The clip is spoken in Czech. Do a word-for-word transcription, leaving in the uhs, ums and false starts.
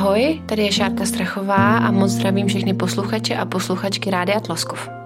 Ahoj, tady je Šárka Strachová a moc zdravím všechny posluchače a posluchačky Rádia Tloskov.